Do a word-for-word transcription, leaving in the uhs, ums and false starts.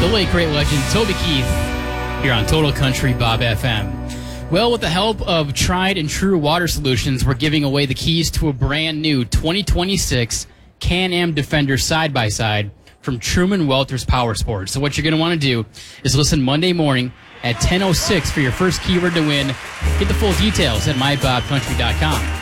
the late great legend Toby Keith here on Total Country Bob F M. Well, with the help of Tried and True Water Solutions, we're giving away the keys to a brand new twenty twenty-six Can-Am Defender side-by-side from Truman Welters Power Sports. So what you're going to want to do is listen Monday morning at ten oh six for your first keyword to win. Get the full details at my bob country dot com.